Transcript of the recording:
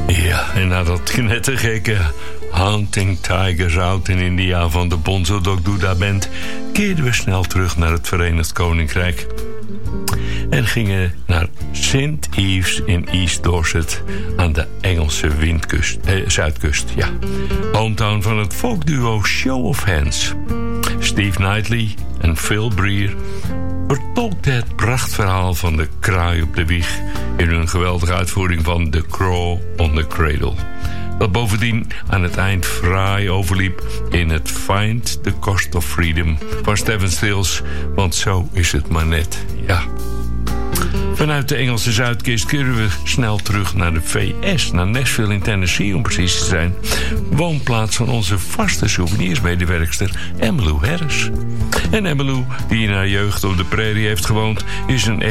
Ja, en na dat knettergekke Hunting Tigers Out in India van de Bonzo Dog Duda Band keerden we snel terug naar het Verenigd Koninkrijk en gingen naar St. Ives in East Dorset aan de Engelse zuidkust. Ja. Hometown van het folkduo Show of Hands. Steve Knightley en Phil Breer vertolkten het prachtverhaal van de kraai op de wieg in hun geweldige uitvoering van The Crow on the Cradle. Dat bovendien aan het eind fraai overliep in het Find the Cost of Freedom van Stephen Stills, want zo is het maar net, ja. Vanuit de Engelse Zuidkust keren we snel terug naar de VS, naar Nashville in Tennessee om precies te zijn. Woonplaats van onze vaste souvenirsmedewerkster Emmylou Harris. En Emmylou, die in haar jeugd op de prairie heeft gewoond, is een